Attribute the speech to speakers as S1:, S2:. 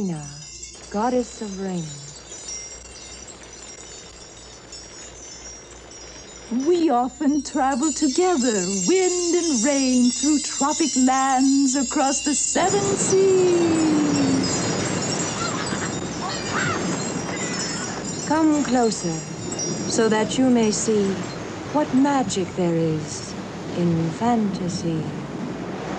S1: Athena, goddess of rain.
S2: We often travel together, wind and rain, through tropic lands, across the seven seas.
S1: Come closer, so that you may see what magic there is in fantasy.